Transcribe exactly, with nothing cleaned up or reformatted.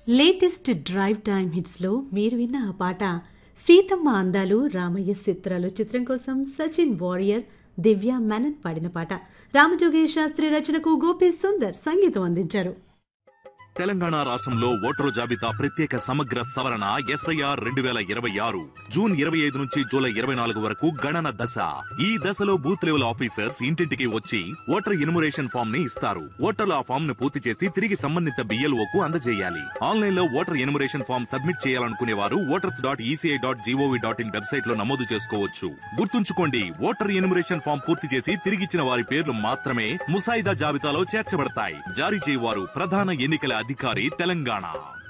Latest drive time hits లో మీరు విన్న ఆ పాట సీతమ్మ అందాలు రామయ్య చిత్రాలు చిత్రం కోసం సచిన్ వారియర్ దివ్య మెనన్ పాడిన పాట. రామజోగేష్ శాస్త్రి రచనకు గోపి సుందర్ సంగీతం అందించారు. తెలంగాణ రాష్ట్రంలో ఓటరు జాబితా ప్రత్యేక సమగ్ర సవరణ ఎస్ఐఆర్ రెండు వేల ఇరవై ఆరు జూన్ ఇరవై ఐదు నుంచి జూలై ఇరవై నాలుగు వరకు గణన దశ. ఈ దశలో బూత్ లెవెల్ ఆఫీసర్స్ ఇంటింటికి వచ్చి ఓటర్ ఎన్యుమరేషన్ ఫామ్ ని ఇస్తారు. ఓటర్లు ఆ ఫామ్ ను పూర్తి చేసి తిరిగి సంబంధిత బిఎల్ఓకు అందజేయాలి. ఆన్లైన్ లో ఓటర్ ఎన్యుమరేషన్ ఫామ్ సబ్మిట్ చేయాలనుకునే వారు voters dot ECI dot GOV dot in website లో నమోదు చేసుకోవచ్చు. గుర్తుంచుకోండి, ఓటర్ ఎన్యుమరేషన్ ఫామ్ పూర్తి చేసి తిరిగిచ్చిన వారి పేర్లు మాత్రమే ముసాయిదా జాబితాలో చేర్చబడతాయి. జారీ చేయవారు ప్రధాన ఎన్నికల అధికారి తెలంగాణ.